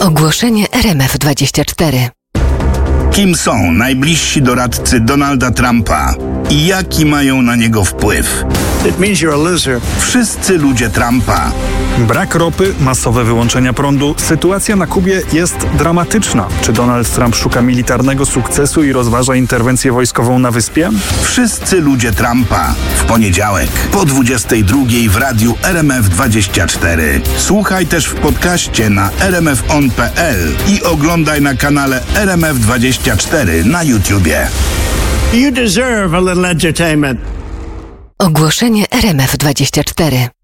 Ogłoszenie RMF24. Kim są najbliżsi doradcy Donalda Trumpa i jaki mają na niego wpływ? Wszyscy ludzie Trumpa. Brak ropy, masowe wyłączenia prądu. Sytuacja na Kubie jest dramatyczna. Czy Donald Trump szuka militarnego sukcesu i rozważa interwencję wojskową na wyspie? Wszyscy ludzie Trumpa. W poniedziałek po 22:00 w radiu RMF24. Słuchaj też w podcaście na rmfon.pl i oglądaj na kanale RMF24 na YouTubie. You deserve a little entertainment. Ogłoszenie RMF24.